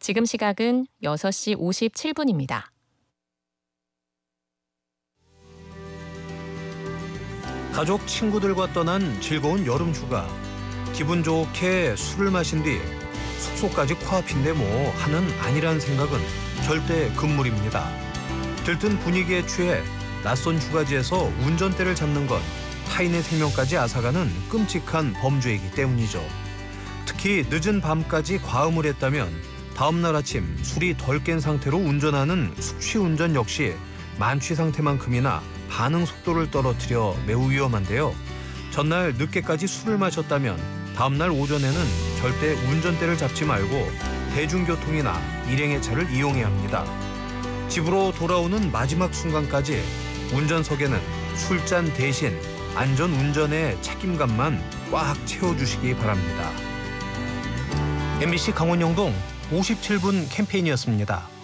지금 시각은 6시 57분입니다. 가족, 친구들과 떠난 즐거운 여름 휴가. 기분 좋게 술을 마신 뒤 숙소까지 코앞인데 뭐 하는 아니란 생각은 절대 금물입니다. 들뜬 분위기에 취해 낯선 휴가지에서 운전대를 잡는 건 타인의 생명까지 앗아가는 끔찍한 범죄이기 때문이죠. 특히 늦은 밤까지 과음을 했다면 다음 날 아침 술이 덜 깬 상태로 운전하는 숙취운전 역시 만취 상태만큼이나 반응 속도를 떨어뜨려 매우 위험한데요. 전날 늦게까지 술을 마셨다면 다음 날 오전에는 절대 운전대를 잡지 말고 대중교통이나 일행의 차를 이용해야 합니다. 집으로 돌아오는 마지막 순간까지 운전석에는 술잔 대신 안전운전의 책임감만 꽉 채워주시기 바랍니다. MBC 강원영동 57분 캠페인이었습니다.